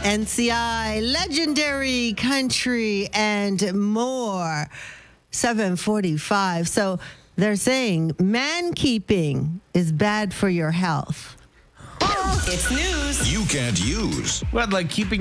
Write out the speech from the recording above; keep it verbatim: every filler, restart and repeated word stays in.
N C I, Legendary Country, and more. seven forty-five. So they're saying man keeping is bad for your health. It's news you can't use. What, like keeping